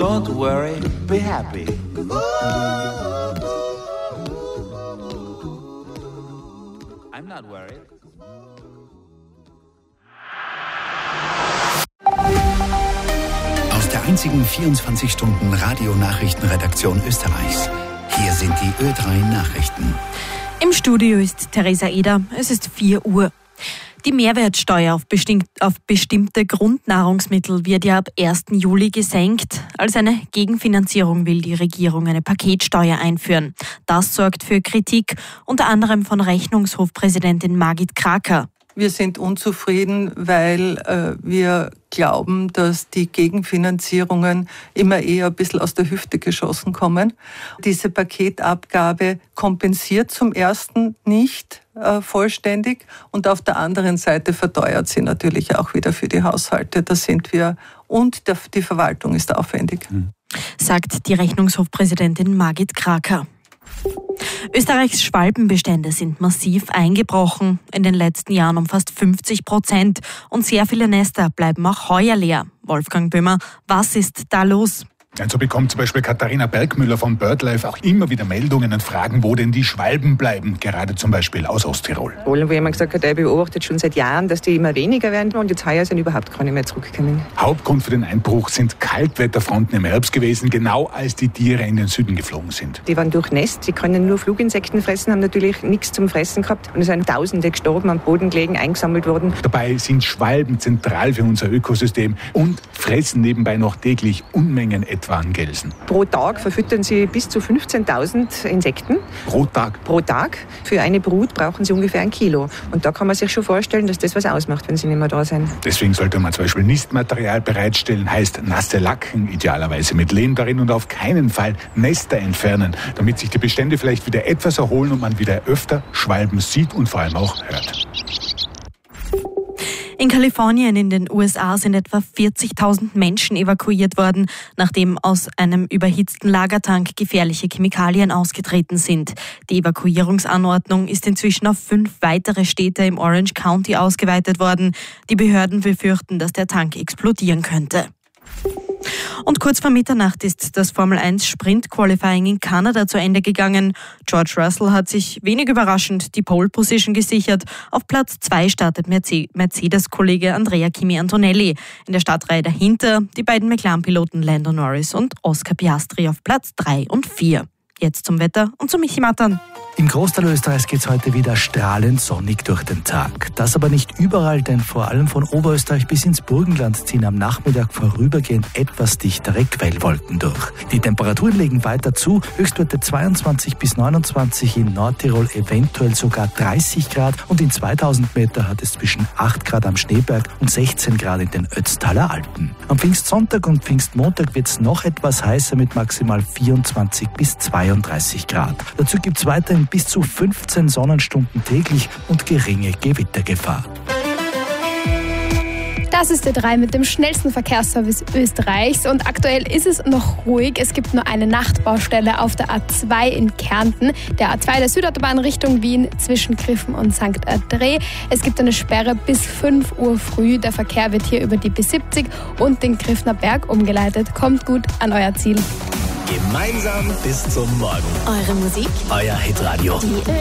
Don't worry, be happy. I'm not worried. Aus der einzigen 24-Stunden-Radio-Nachrichtenredaktion Österreichs. Hier sind die Ö3 Nachrichten. Im Studio ist Theresa Eder. Es ist 4 Uhr. Die Mehrwertsteuer auf bestimmte Grundnahrungsmittel wird ja ab 1. Juli gesenkt. Als eine Gegenfinanzierung will die Regierung eine Paketsteuer einführen. Das sorgt für Kritik, unter anderem von Rechnungshofpräsidentin Margit Kraker. Wir sind unzufrieden, weil wir glauben, dass die Gegenfinanzierungen immer eher ein bisschen aus der Hüfte geschossen kommen. Diese Paketabgabe kompensiert zum ersten nicht vollständig und auf der anderen Seite verteuert sie natürlich auch wieder für die Haushalte. Da sind wir und die Verwaltung ist aufwendig. Sagt die Rechnungshofpräsidentin Margit Kraker. Österreichs Schwalbenbestände sind massiv eingebrochen, in den letzten Jahren um fast 50%. Und sehr viele Nester bleiben auch heuer leer. Wolfgang Böhmer, was ist da los? So bekommt zum Beispiel Katharina Bergmüller von BirdLife auch immer wieder Meldungen und Fragen, wo denn die Schwalben bleiben, gerade zum Beispiel aus Osttirol. Wo jemand gesagt hat, er beobachtet schon seit Jahren, dass die immer weniger werden und jetzt heuer sind überhaupt gar nicht mehr zurückgekommen. Hauptgrund für den Einbruch sind Kaltwetterfronten im Herbst gewesen, genau als die Tiere in den Süden geflogen sind. Die waren durchnässt, sie können nur Fluginsekten fressen, haben natürlich nichts zum Fressen gehabt und es sind Tausende gestorben, am Boden gelegen, eingesammelt worden. Dabei sind Schwalben zentral für unser Ökosystem und fressen nebenbei noch täglich Unmengen etwa an Gelsen. Pro Tag verfüttern sie bis zu 15.000 Insekten. Pro Tag? Pro Tag. Für eine Brut brauchen sie ungefähr 1 Kilo. Und da kann man sich schon vorstellen, dass das was ausmacht, wenn sie nicht mehr da sind. Deswegen sollte man zum Beispiel Nistmaterial bereitstellen, heißt nasse Lacken, idealerweise mit Lehm darin und auf keinen Fall Nester entfernen, damit sich die Bestände vielleicht wieder etwas erholen und man wieder öfter Schwalben sieht und vor allem auch hört. In Kalifornien in den USA sind etwa 40.000 Menschen evakuiert worden, nachdem aus einem überhitzten Lagertank gefährliche Chemikalien ausgetreten sind. Die Evakuierungsanordnung ist inzwischen auf 5 weitere Städte im Orange County ausgeweitet worden. Die Behörden befürchten, dass der Tank explodieren könnte. Und kurz vor Mitternacht ist das Formel-1-Sprint-Qualifying in Kanada zu Ende gegangen. George Russell hat sich wenig überraschend die Pole-Position gesichert. Auf Platz 2 startet Mercedes-Kollege Andrea Kimi Antonelli. In der Startreihe dahinter die beiden McLaren-Piloten Lando Norris und Oscar Piastri auf Platz 3 und 4. Jetzt zum Wetter und zu Michi Mattern. Im Großteil Österreichs geht es heute wieder strahlend sonnig durch den Tag. Das aber nicht überall, denn vor allem von Oberösterreich bis ins Burgenland ziehen am Nachmittag vorübergehend etwas dichtere Quellwolken durch. Die Temperaturen legen weiter zu, Höchstwerte 22 bis 29, in Nordtirol eventuell sogar 30 Grad und in 2000 Meter hat es zwischen 8 Grad am Schneeberg und 16 Grad in den Ötztaler Alpen. Am Pfingstsonntag und Pfingstmontag wird es noch etwas heißer mit maximal 24 bis 32 Grad. Dazu gibt es weiterhin bis zu 15 Sonnenstunden täglich und geringe Gewittergefahr. Das ist der 3 mit dem schnellsten Verkehrsservice Österreichs und aktuell ist es noch ruhig. Es gibt nur eine Nachtbaustelle auf der A2 in Kärnten, der A2 der Südautobahn Richtung Wien zwischen Griffen und St. Adre. Es gibt eine Sperre bis 5 Uhr früh. Der Verkehr wird hier über die B70 und den Griffner Berg umgeleitet. Kommt gut an euer Ziel. Gemeinsam bis zum Morgen. Eure Musik, euer Hitradio. Die